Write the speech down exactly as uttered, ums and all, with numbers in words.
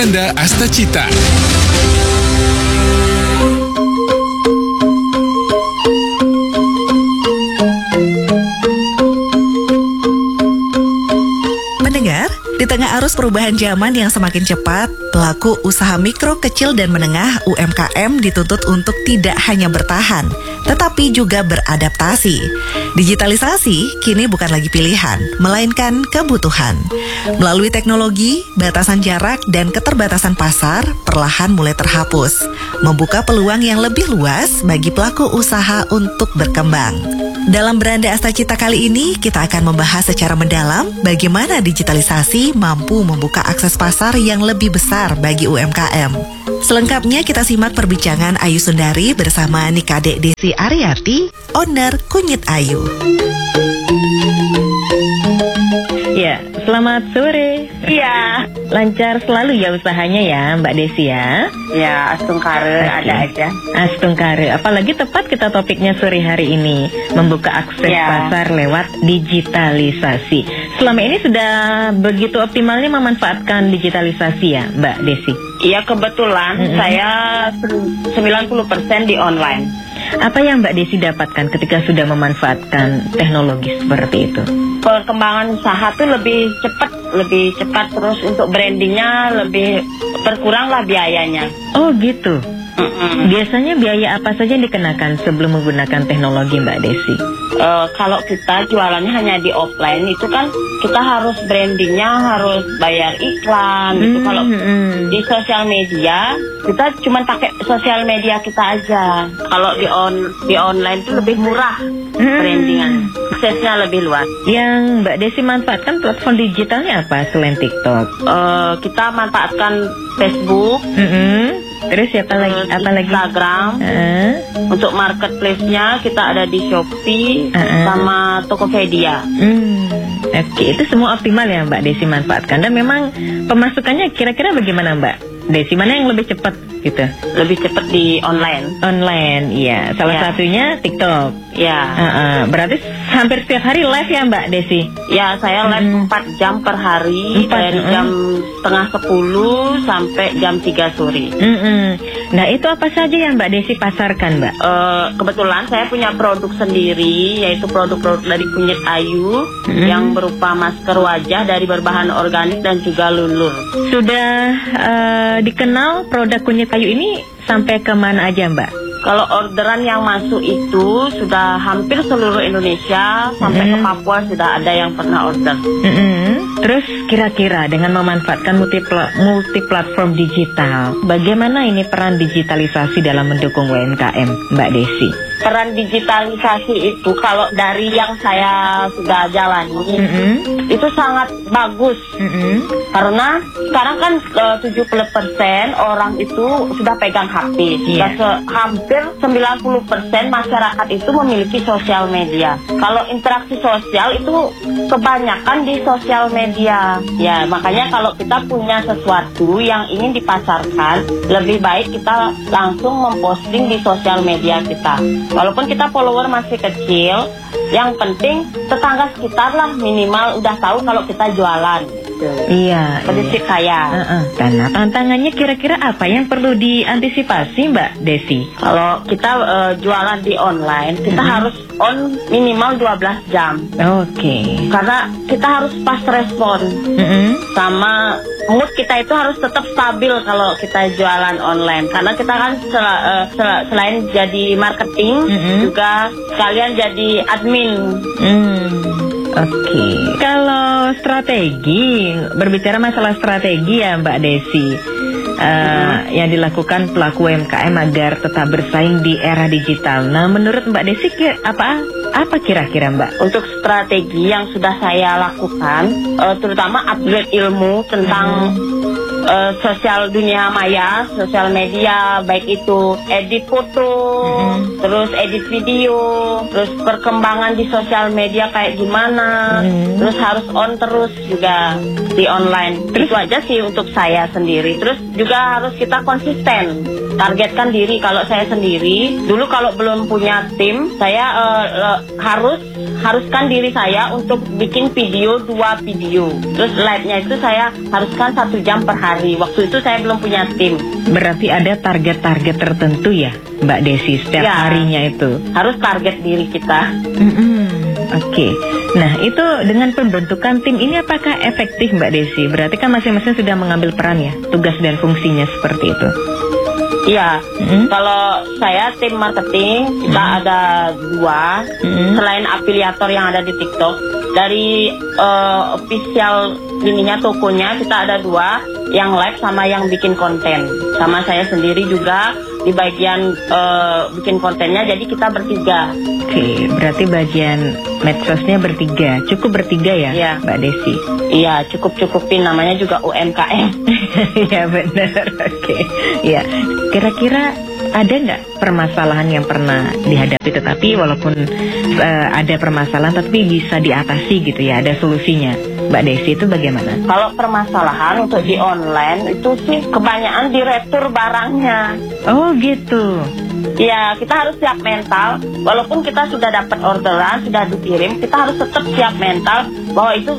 Beranda Astacita. Pendengar, di tengah arus perubahan zaman yang semakin cepat, pelaku usaha mikro, kecil, dan menengah U M K M dituntut untuk tidak hanya bertahan, tetapi juga beradaptasi. Digitalisasi kini bukan lagi pilihan, melainkan kebutuhan. Melalui teknologi, batasan jarak dan keterbatasan pasar perlahan mulai terhapus, membuka peluang yang lebih luas bagi pelaku usaha untuk berkembang. Dalam Beranda Astacita kali ini, kita akan membahas secara mendalam bagaimana digitalisasi mampu membuka akses pasar yang lebih besar bagi U M K M. Selengkapnya kita simak perbincangan Ayu Sundari bersama Nikade Desi Ariati, owner Kunyit Ayu. Ya, selamat sore. Iya. Lancar selalu ya usahanya ya Mbak Desi ya? Ya, astungkare okay. Ada aja. Astungkare, apalagi tepat kita topiknya sore hari ini, membuka akses ya. pasar lewat digitalisasi. Selama ini sudah begitu optimalnya memanfaatkan digitalisasi ya Mbak Desi? Iya, kebetulan mm-hmm. saya sembilan puluh persen di online. Apa yang Mbak Desi dapatkan ketika sudah memanfaatkan teknologi seperti itu? Perkembangan usaha tuh lebih cepat, lebih cepat terus untuk brandingnya lebih berkuranglah biayanya. Oh gitu. Mm-mm. Biasanya biaya apa saja yang dikenakan sebelum menggunakan teknologi Mbak Desi? Uh, kalau kita jualannya hanya di offline itu kan kita harus brandingnya harus bayar iklan gitu. Mm-hmm. Kalau di sosial media kita cuma pakai sosial media kita aja. Kalau di on di online itu lebih murah mm-hmm. brandingan, aksesnya lebih luas. Yang Mbak Desi manfaatkan platform digitalnya apa selain TikTok? Uh, kita manfaatkan Facebook. Mm-hmm. Terus siapa lagi? Apa lagi? Instagram. Uh. Untuk marketplace-nya kita ada di Shopee uh-uh. sama Tokopedia. Hmm. Oke, okay. Itu semua optimal ya Mbak Desi manfaatkan. Dan memang pemasukannya kira-kira bagaimana Mbak Desi? Mana yang lebih cepat gitu? Lebih cepat di online. Online, iya. Salah ya. satunya TikTok. Ya. Uh-uh. Berarti hampir setiap hari live ya Mbak Desi? Ya, saya live hmm. empat jam per hari. empat, dari uh-uh. jam setengah sepuluh sampai jam tiga sore. Uh-uh. Nah, itu apa saja yang Mbak Desi pasarkan Mbak? Uh, kebetulan saya punya produk sendiri, yaitu produk-produk dari Kunyit Ayu uh-uh. yang berupa masker wajah dari berbahan organik dan juga lulur. Sudah uh, dikenal produk Kunyit Ayu ini sampai ke mana aja Mbak? Kalau orderan yang masuk itu sudah hampir seluruh Indonesia, sampai mm-hmm. ke Papua sudah ada yang pernah order. Mm-hmm. Terus kira-kira dengan memanfaatkan multi, multi platform digital, bagaimana ini peran digitalisasi dalam mendukung U M K M Mbak Desi? Peran digitalisasi itu kalau dari yang saya sudah jalani mm-hmm. itu sangat bagus. Mm-hmm. Karena sekarang kan uh, tujuh puluh persen orang itu sudah pegang H P. Yeah. Se- hampir sembilan puluh persen masyarakat itu memiliki sosial media. Kalau interaksi sosial itu kebanyakan di sosial media. Ya, makanya kalau kita punya sesuatu yang ingin dipasarkan, lebih baik kita langsung memposting di sosial media kita. Walaupun kita follower masih kecil, yang penting tetangga sekitar lah minimal udah tahu kalau kita jualan. Iya, prinsip iya. saya. Uh-uh. Karena tantangannya kira-kira apa yang perlu diantisipasi Mbak Desi? Kalau kita uh, jualan di online, kita uh-huh. harus on minimal dua belas jam. Oke. Okay. Karena kita harus fast respon. Uh-huh. Sama mood kita itu harus tetap stabil kalau kita jualan online. Karena kita kan sel- uh, sel- selain jadi marketing, uh-huh. juga sekalian jadi admin. Hmm. Oke, okay. Kalau strategi, berbicara masalah strategi ya Mbak Desi, uh, hmm. yang dilakukan pelaku U M K M agar tetap bersaing di era digital. Nah, menurut Mbak Desi apa apa kira-kira Mbak? Untuk strategi yang sudah saya lakukan, uh, terutama upgrade ilmu tentang hmm. uh, sosial dunia maya, sosial media, baik itu edit foto, hmm. terus edit video, terus perkembangan di sosial media kayak gimana, hmm. terus harus on terus juga di online. Terus itu aja sih untuk saya sendiri. Terus juga harus kita konsisten, targetkan diri. Kalau saya sendiri, dulu kalau belum punya tim, saya uh, uh, harus haruskan diri saya untuk bikin video dua video. Terus live-nya itu saya haruskan satu jam per hari. hari. Waktu itu saya belum punya tim. Berarti ada target-target tertentu ya, Mbak Desi, setiap Ya. harinya itu? Harus target diri kita. Mm-mm. Oke, nah itu dengan pembentukan tim ini apakah efektif Mbak Desi? Berarti kan masing-masing sudah mengambil peran ya, tugas dan fungsinya seperti itu. Iya, Mm-hmm. kalau saya tim marketing, kita Mm-hmm. ada dua. Mm-hmm. Selain afiliator yang ada di TikTok, dari uh, official ininya tokonya kita ada dua, yang live sama yang bikin konten. Sama saya sendiri juga di bagian uh, bikin kontennya, jadi kita bertiga. Oke, berarti bagian medsosnya bertiga, cukup bertiga ya, Iya. Mbak Desi? Iya, cukup-cukupin, namanya juga U M K M. Iya benar, oke. Ya, kira-kira ada nggak permasalahan yang pernah dihadapi, tetapi walaupun uh, ada permasalahan tapi bisa diatasi gitu ya, ada solusinya, Mbak Desi, itu bagaimana? Kalau permasalahan untuk di online itu sih kebanyakan diretur barangnya. Oh gitu. Ya, kita harus siap mental. Walaupun kita sudah dapat orderan, sudah dikirim, kita harus tetap siap mental bahwa itu